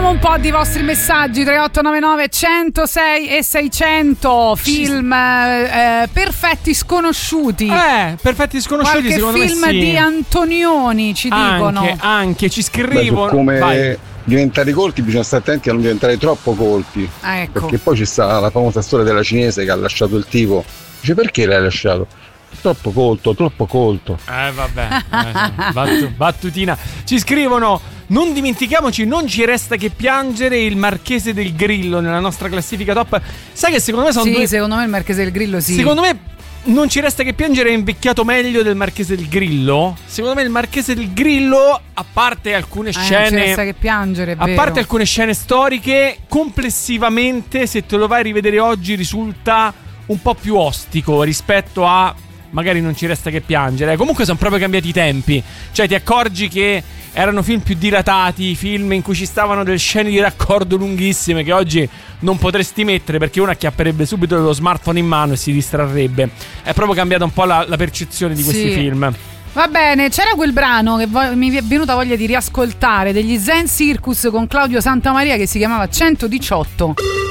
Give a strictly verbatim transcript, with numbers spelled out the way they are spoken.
Sentiamo un po' di vostri messaggi. Tre otto nove nove centosei e seicento. Film eh, Perfetti Sconosciuti. Eh, Perfetti Sconosciuti. Qualche secondo film me sì. di Antonioni ci anche, dicono. Anche ci Beh, scrivono. su come Vai. diventare colti bisogna stare attenti a non diventare troppo colti. Ah, ecco. Perché poi c'è stata la famosa storia della cinese che ha lasciato il tipo. Dice: perché l'hai lasciato? Troppo colto, troppo colto. Eh vabbè, eh, battu- battutina. Ci scrivono: non dimentichiamoci, non ci resta che piangere, il Marchese del Grillo nella nostra classifica top. Sai che secondo me sono Sì, due... secondo me il Marchese del Grillo sì. Secondo me non ci resta che piangere è invecchiato meglio del Marchese del Grillo. Secondo me il Marchese del Grillo, a parte alcune Eh, non ci scene, resta che piangere, è a vero. parte alcune scene storiche, complessivamente se te lo vai a rivedere oggi risulta un po' più ostico rispetto a magari non ci resta che piangere. Comunque sono proprio cambiati i tempi. Cioè ti accorgi che erano film più dilatati, film in cui ci stavano delle scene di raccordo lunghissime che oggi non potresti mettere perché uno acchiapperebbe subito lo smartphone in mano e si distrarrebbe. È proprio cambiata un po' la, la percezione di questi Sì. film. Va bene, c'era quel brano che vo- mi è venuta voglia di riascoltare, degli Zen Circus con Claudio Santamaria, che si chiamava centodiciotto.